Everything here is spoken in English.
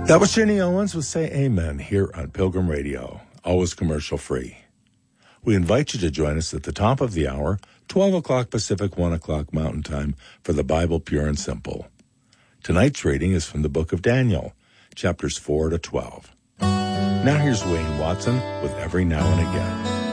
That was Jenny Owens with Say Amen here on Pilgrim Radio, always commercial free. We invite you to join us at the top of the hour, 12 o'clock Pacific, 1 o'clock Mountain Time, for the Bible Pure and Simple. Tonight's reading is from the book of Daniel, chapters 4 to 12. Now here's Wayne Watson with Every Now and Again.